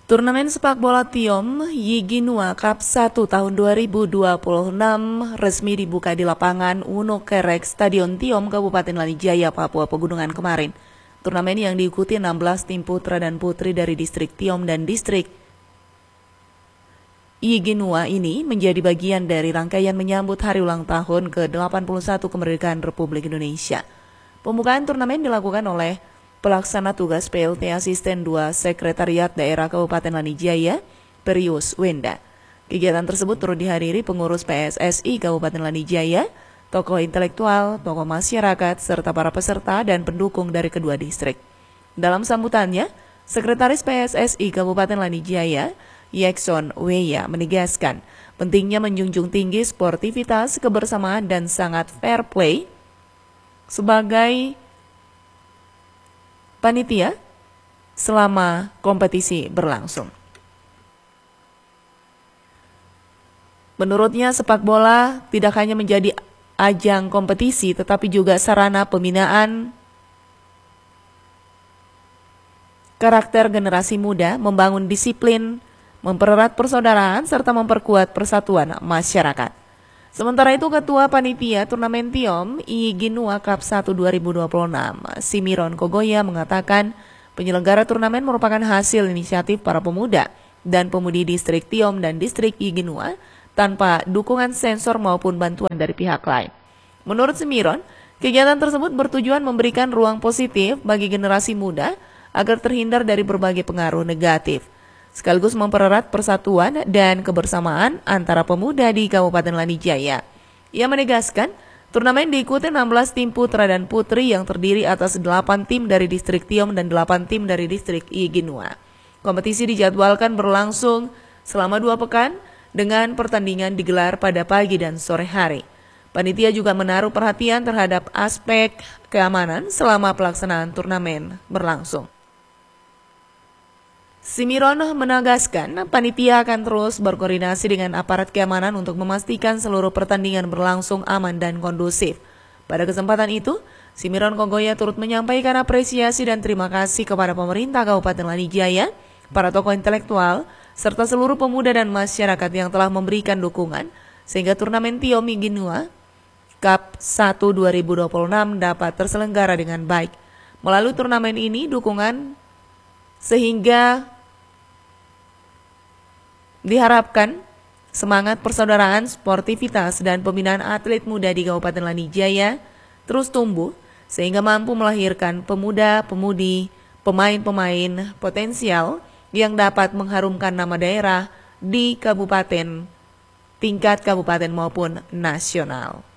Turnamen sepak bola Tiom Yiginua Cup 1 tahun 2026 resmi dibuka di lapangan Uno Kerek Stadion Tiom Kabupaten Lanijaya, Papua Pegunungan kemarin. Turnamen yang diikuti 16 tim putra dan putri dari distrik Tiom dan distrik Yiginua ini menjadi bagian dari rangkaian menyambut hari ulang tahun ke-81 kemerdekaan Republik Indonesia. Pembukaan turnamen dilakukan oleh Pelaksana Tugas PLT Asisten 2 Sekretariat Daerah Kabupaten Lanijaya, Perius Wenda. Kegiatan tersebut turut dihadiri pengurus PSSI Kabupaten Lanijaya, tokoh intelektual, tokoh masyarakat, serta para peserta dan pendukung dari kedua distrik. Dalam sambutannya, Sekretaris PSSI Kabupaten Lanijaya, Yekson Weya, menegaskan pentingnya menjunjung tinggi sportivitas, kebersamaan, dan sangat fair play sebagai panitia selama kompetisi berlangsung. Menurutnya, sepak bola tidak hanya menjadi ajang kompetisi, tetapi juga sarana pembinaan karakter generasi muda, membangun disiplin, mempererat persaudaraan, serta memperkuat persatuan masyarakat. Sementara itu, Ketua Panitia Turnamen Tiom Yiginua Cup 1 2026, Simiron Kogoya, mengatakan penyelenggara turnamen merupakan hasil inisiatif para pemuda dan pemudi distrik Tiom dan distrik Yiginua tanpa dukungan sensor maupun bantuan dari pihak lain. Menurut Simiron, kegiatan tersebut bertujuan memberikan ruang positif bagi generasi muda agar terhindar dari berbagai pengaruh negatif, sekaligus mempererat persatuan dan kebersamaan antara pemuda di Kabupaten Lanijaya. Ia menegaskan, turnamen diikuti 16 tim putra dan putri yang terdiri atas 8 tim dari distrik Tiom dan 8 tim dari distrik Yiginua. Kompetisi dijadwalkan berlangsung selama 2 pekan dengan pertandingan digelar pada pagi dan sore hari. Panitia juga menaruh perhatian terhadap aspek keamanan selama pelaksanaan turnamen berlangsung. Simiron menegaskan panitia akan terus berkoordinasi dengan aparat keamanan untuk memastikan seluruh pertandingan berlangsung aman dan kondusif. Pada kesempatan itu, Simiron Kogoya turut menyampaikan apresiasi dan terima kasih kepada pemerintah Kabupaten Lanijaya, para tokoh intelektual, serta seluruh pemuda dan masyarakat yang telah memberikan dukungan sehingga turnamen Tiom Yiginua Cup 1 2026 dapat terselenggara dengan baik. Melalui turnamen ini, dukungan sehingga diharapkan semangat persaudaraan, sportivitas, dan pembinaan atlet muda di Kabupaten Lanijaya terus tumbuh sehingga mampu melahirkan pemuda-pemudi, pemain-pemain potensial yang dapat mengharumkan nama daerah di kabupaten, tingkat kabupaten maupun nasional.